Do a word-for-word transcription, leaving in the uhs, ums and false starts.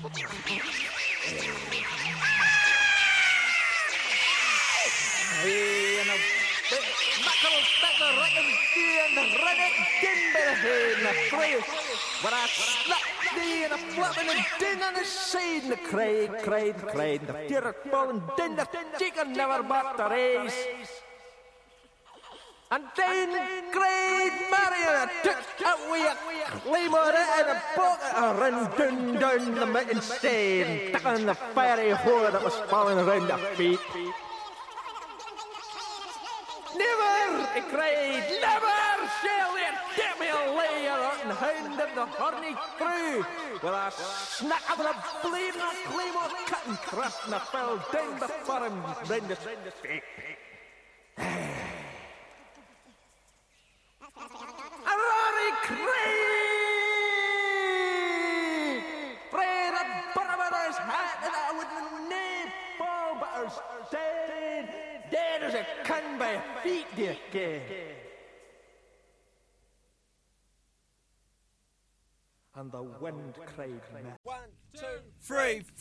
Hey, and a big knuckle stuck the reckon and the reddick din by the head and the place. When I slap thee and a flapping and din on the side and the cried, cried, cried, and the deer falling din the chicken never back the race. And then cried Marion and took away a claymore and a bucket and ran down, down the mountain stair, stuck on the fiery whore that was falling around their feet. Never, he cried, never shall there get me a layer and hound of the horny crew. With a snack of the blade and a claymore cut and thrust and I fell down before him round the stick. A rory cried! Pray the barber's hat and I wouldn't name fall but her dead. Dead as a can by feet, dear kid. And the wind cried, one, two, three,